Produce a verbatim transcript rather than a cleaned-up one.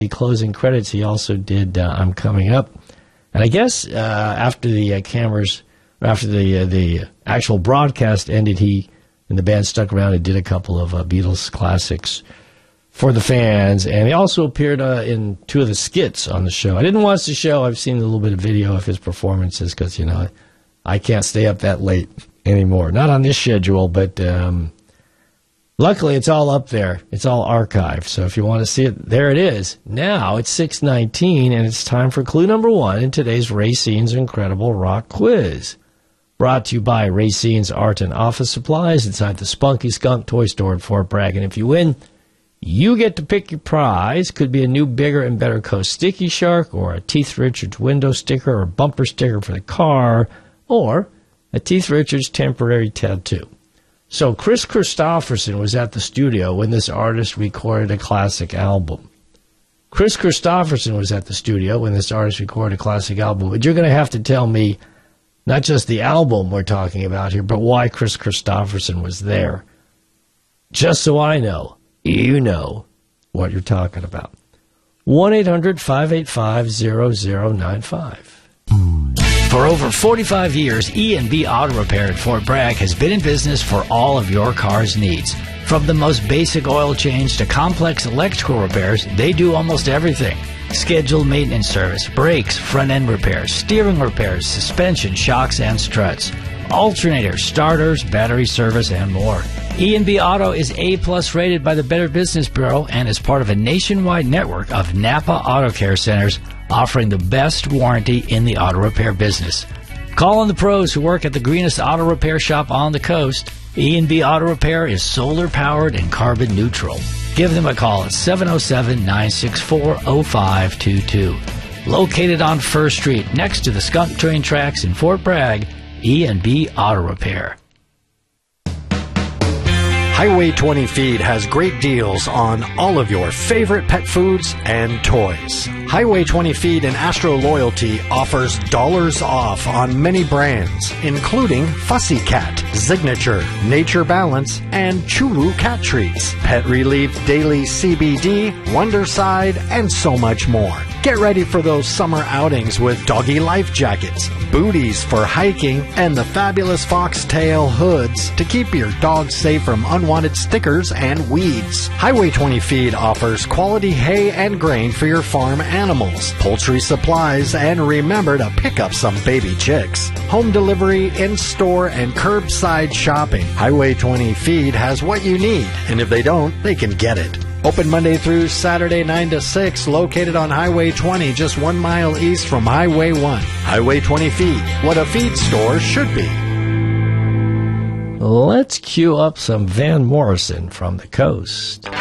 The closing credits, he also did uh, I'm Coming Up. And I guess uh, after the uh, cameras, after the uh, the actual broadcast ended, he and the band stuck around and did a couple of uh, Beatles classics for the fans. And he also appeared uh, in two of the skits on the show. I didn't watch the show. I've seen a little bit of video of his performances because, you know, I can't stay up that late anymore. Not on this schedule, but um, luckily it's all up there. It's all archived. So if you want to see it, there it is. Now it's six nineteen, and it's time for clue number one in today's Racine's Incredible Rock Quiz. Brought to you by Racine's Art and Office Supplies inside the Spunky Skunk Toy Store in Fort Bragg. And if you win, you get to pick your prize. Could be a new, bigger, and better Coast Sticky Shark, or a Teeth Richards window sticker or bumper sticker for the car, or a Teeth Richards temporary tattoo. So Chris Christopherson was at the studio when this artist recorded a classic album. Chris Christopherson was at the studio when this artist recorded a classic album. But you're going to have to tell me not just the album we're talking about here, but why Chris Christopherson was there. Just so I know, you know what you're talking about. one eight hundred five eight five zero zero nine five. For over forty-five years, E and B Auto Repair at Fort Bragg has been in business for all of your car's needs. From the most basic oil change to complex electrical repairs, they do almost everything. Scheduled maintenance service, brakes, front-end repairs, steering repairs, suspension, shocks, and struts, alternators, starters, battery service, and more. E and B Auto is A-plus rated by the Better Business Bureau and is part of a nationwide network of Napa Auto Care Centers offering the best warranty in the auto repair business. Call on the pros who work at the greenest auto repair shop on the coast. E and B Auto Repair is solar-powered and carbon neutral. Give them a call at seven oh seven, nine six four, oh five two two. Located on First Street next to the Skunk Train tracks in Fort Bragg, E and B Auto Repair. Highway twenty Feed has great deals on all of your favorite pet foods and toys. Highway twenty Feed and Astro Loyalty offers dollars off on many brands, including Fussy Cat, Signature, Nature Balance, and Chulu Cat Treats, Pet Relief Daily C B D, Wonderside, and so much more. Get ready for those summer outings with doggy life jackets, booties for hiking, and the fabulous foxtail hoods to keep your dog safe from unwanted stickers and weeds. Highway twenty Feed offers quality hay and grain for your farm animals, poultry supplies, and remember to pick up some baby chicks. Home delivery, in-store, and curbside shopping. Highway twenty Feed has what you need, and if they don't, they can get it. Open Monday through Saturday, nine to six, located on Highway twenty, just one mile east from Highway one. Highway twenty Feed, what a feed store should be. Let's cue up some Van Morrison from the coast.